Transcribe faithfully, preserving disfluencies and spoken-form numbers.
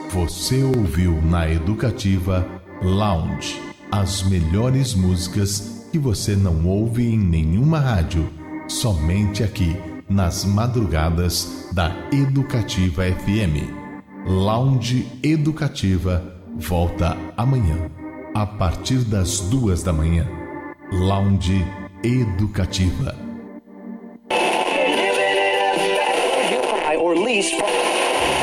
Você ouviu na Educativa Lounge as melhores músicas que você não ouve em nenhuma rádio, somente aqui nas madrugadas da Educativa F M. Lounge Educativa volta amanhã, a partir das duas da manhã. Lounge Educativa. Or least